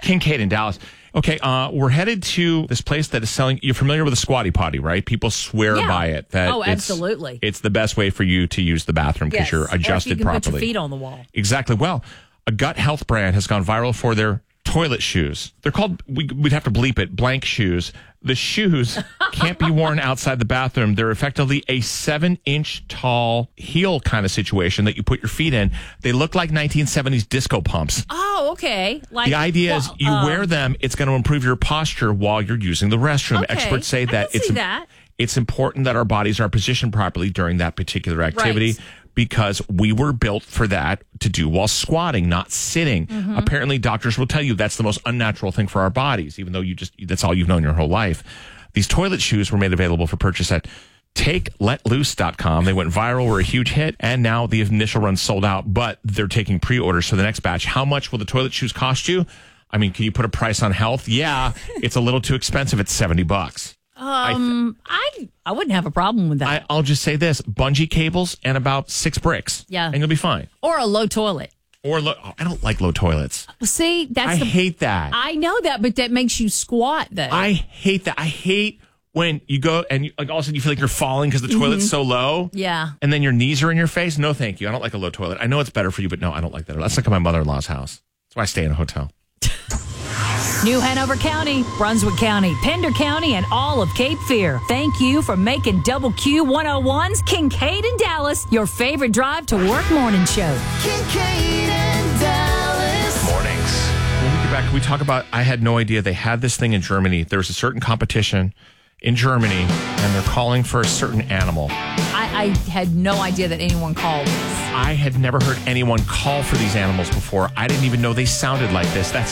Kincaid in Dallas. Okay, we're headed to this place that is selling. You're familiar with a squatty potty, right? People swear by it. That absolutely. It's the best way for you to use the bathroom because you're adjusted or if you can properly. Put your feet on the wall. Exactly. Well, a gut health brand has gone viral for their toilet shoes. They're called, we'd have to bleep it, blank shoes. The shoes can't be worn outside the bathroom. They're effectively a 7-inch tall heel kind of situation that you put your feet in. They look like 1970s disco pumps. Oh, okay. The idea is you wear them, it's going to improve your posture while you're using the restroom. Okay. Experts say that it's important that our bodies are positioned properly during that particular activity. Right. Because we were built for that to do while squatting, not sitting. Mm-hmm. Apparently, doctors will tell you that's the most unnatural thing for our bodies, even though that's all you've known your whole life. These toilet shoes were made available for purchase at TakeLetLoose.com. They went viral, were a huge hit, and now the initial run sold out, but they're taking pre-orders for the next batch. How much will the toilet shoes cost you? I mean, can you put a price on health? Yeah, it's a little too expensive. It's $70. I wouldn't have a problem with that. I'll just say this: bungee cables and about 6 bricks. Yeah. And you'll be fine. Or a low toilet. I don't like low toilets. See, I hate that. I know that, but that makes you squat, though. I hate that. I hate when you go and like all of a sudden you feel like you're falling because the toilet's so low. Yeah. And then your knees are in your face. No, thank you. I don't like a low toilet. I know it's better for you, but no, I don't like that. That's like at my mother-in-law's house. That's why I stay in a hotel. New Hanover County, Brunswick County, Pender County, and all of Cape Fear. Thank you for making Double Q 101's Kincaid and Dallas your favorite drive to work morning show. Kincaid and Dallas. Mornings. When we get back, we talk about, I had no idea they had this thing in Germany. There was a certain competition in Germany, and they're calling for a certain animal. I had no idea that anyone called this. I had never heard anyone call for these animals before. I didn't even know they sounded like this. That's